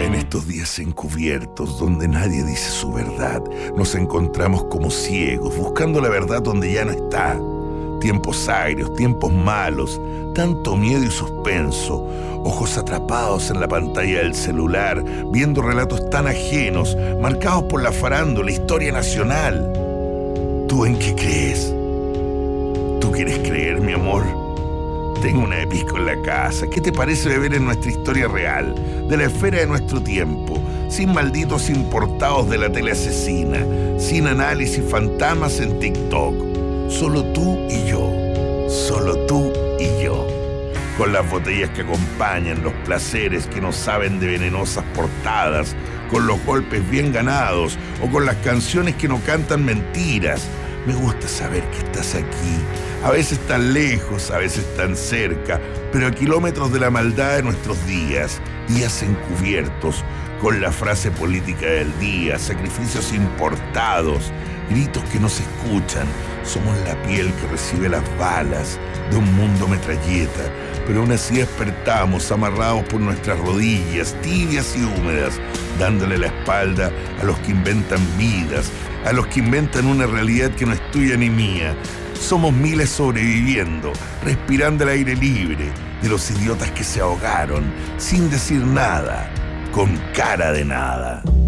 En estos días encubiertos, donde nadie dice su verdad, nos encontramos como ciegos, buscando la verdad donde ya no está. Tiempos agrios, tiempos malos, tanto miedo y suspenso, ojos atrapados en la pantalla del celular, viendo relatos tan ajenos, marcados por la farándula, historia nacional. ¿Tú en qué crees? ¿Tú quieres creer, mi amor? Tengo una episco en la casa. ¿Qué te parece beber en nuestra historia real, de la esfera de nuestro tiempo, sin malditos importados de la tele asesina, sin análisis fantasmas en TikTok? Solo tú y yo, solo tú y yo. Con las botellas que acompañan, los placeres que no saben de venenosas portadas, con los golpes bien ganados o con las canciones que no cantan mentiras. Me gusta saber que estás aquí, a veces tan lejos, a veces tan cerca, pero a kilómetros de la maldad de nuestros días encubiertos, con la frase política del día, sacrificios importados, gritos que no se escuchan. Somos la piel que recibe las balas de un mundo metralleta, pero aún así despertamos amarrados por nuestras rodillas, tibias y húmedas, dándole la espalda a los que inventan vidas, a los que inventan una realidad que no es tuya ni mía. Somos miles sobreviviendo, respirando el aire libre, de los idiotas que se ahogaron, sin decir nada, con cara de nada.